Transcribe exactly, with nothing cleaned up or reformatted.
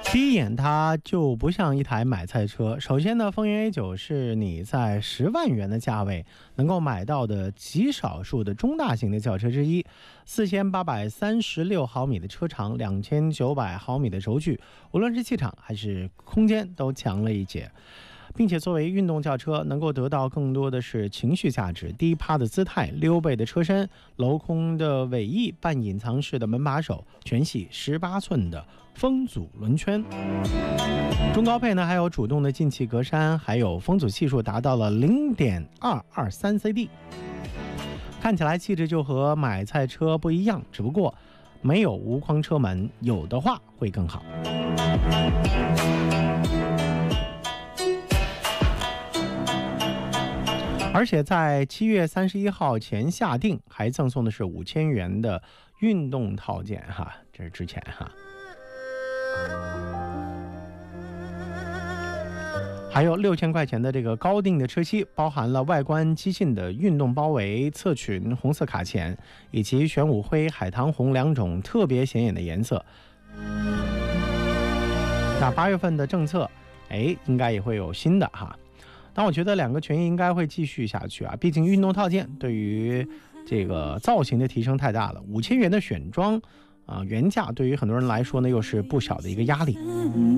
第一眼它就不像一台买菜车。首先呢，风云 A 九是你在十万元的价位能够买到的极少数的中大型的轿车之一，四千八百三十六毫米的车长，两千九百毫米的轴距，无论是气场还是空间都强了一截。并且作为运动轿车，能够得到更多的是情绪价值，低趴的姿态，溜背的车身，镂空的尾翼，半隐藏式的门把手，全系十八寸的风阻轮圈。中高配呢还有主动的进气格栅，还有风阻系数达到了 零点二二三 C D， 看起来气质就和买菜车不一样，只不过没有无框车门，有的话会更好。而且在七月三十一号前下定，还赠送的是五千元的运动套件哈，这是之前哈。还有六千块钱的这个高定的车漆，包含了外观激进的运动包围、侧裙、红色卡钳以及玄武灰、海棠红两种特别显眼的颜色。那八月份的政策，哎，应该也会有新的哈。但我觉得两个权益应该会继续下去啊，毕竟运动套件对于这个造型的提升太大了，五千元的选装啊、呃，原价对于很多人来说呢，又是不小的一个压力。